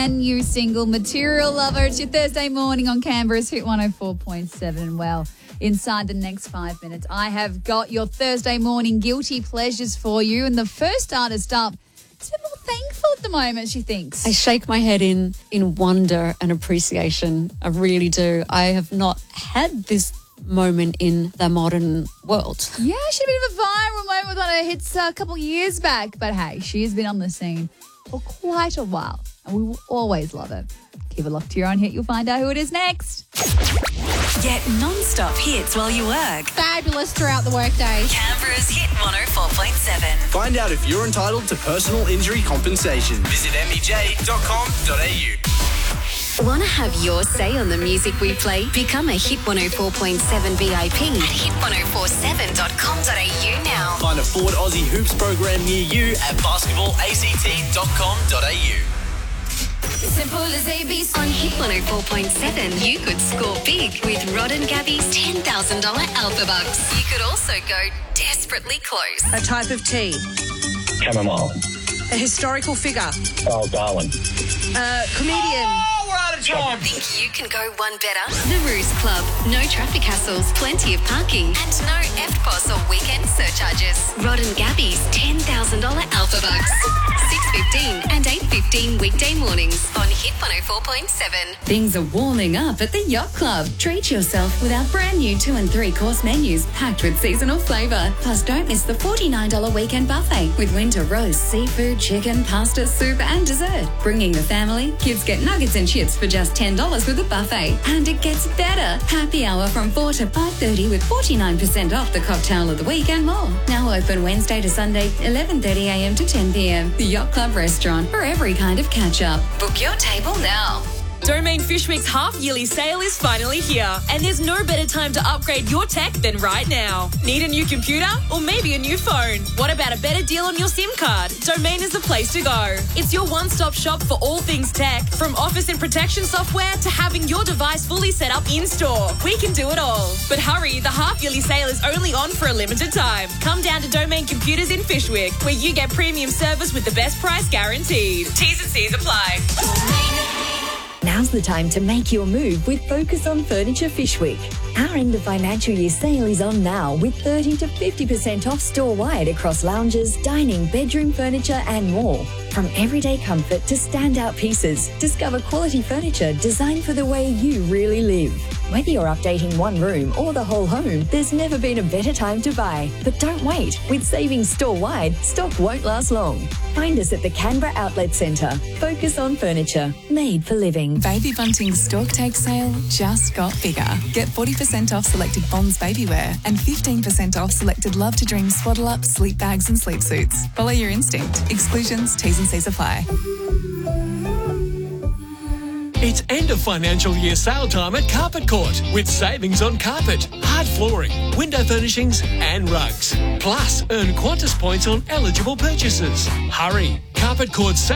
brand new single, Material Lover. It's your Thursday morning on Canberra's Hit 104.7. And well, inside the next 5 minutes, I have got your Thursday morning guilty pleasures for you. And the first artist up is a bit more thankful at the moment, she thinks. I shake my head in wonder and appreciation. I really do. I have not had this moment in the modern world. Yeah, she had a bit of a viral moment with one of her hits a couple of years back. But hey, she has been on the scene for quite a while, and we will always love her. Keep it locked to your own hit. You'll find out who it is next. Get non-stop hits while you work. Fabulous throughout the workday. Canberra's Hit 104.7. Find out if you're entitled to personal injury compensation. Visit mej.com.au. Want to have your say on the music we play? Become a Hit 104.7 VIP at hit1047.com.au now. Find a Ford Aussie Hoops program near you at basketballact.com.au. Simple as ABC. On Hit 104.7, you could score big with Rod and Gabby's $10,000 Alpha Bucks. You could also go desperately close. A type of tea. Chamomile. A historical figure. Oh, Darwin. A comedian. Think you can go one better? The Ruse Club. No traffic hassles, plenty of parking, and no EFTPOS or weekend surcharges. Rod and Gabby's $10,000 Alpha Bucks. 6:15 and 8:15 weekday mornings on Hit 104.7. Things are warming up at the Yacht Club. Treat yourself with our brand new 2 and 3 course menus packed with seasonal flavour. Plus, don't miss the $49 weekend buffet with winter roast, seafood, chicken, pasta, soup and dessert. Bringing the family, kids get nuggets and chips for just $10 with a buffet. And it gets better. Happy hour from 4 to 5:30 with 49% off the cocktail of the week and more. Now open Wednesday to Sunday, 11:30 a.m. to 10 p.m. The Yacht Club restaurant for every kind of catch-up. Book your table now. Domain Fish Week's half-yearly sale is finally here, and there's no better time to upgrade your tech than right now. Need a new computer or maybe a new phone? What about a better deal on your SIM card? Domain is the place to go. It's your one-stop shop for all things tech, from office and protection software to having your device fully set up in-store. We can do it all. But hurry, the half-yearly sale is only on for a limited time. Come down to Domain Computers in Fishwick, where you get premium service with the best price guaranteed. T's and C's apply. Now's the time to make your move with Focus on Furniture Fishwick. Our end of financial year sale is on now with 30 to 50% off store-wide across lounges, dining, bedroom furniture and more. From everyday comfort to standout pieces, discover quality furniture designed for the way you really live. Whether you're updating one room or the whole home, there's never been a better time to buy. But don't wait. With savings store-wide, stock won't last long. Find us at the Canberra Outlet Centre. Focus on Furniture, made for living. Baby Bunting's Stork Take sale just got bigger. Get 40% off selected Bonds baby wear and 15% off selected Love to Dream swaddle up, sleep bags and sleep suits. Follow your instinct. Exclusions, T's and C's apply. It's end of financial year sale time at Carpet Court with savings on carpet, hard flooring, window furnishings and rugs. Plus, earn Qantas points on eligible purchases. Hurry! Carpet Court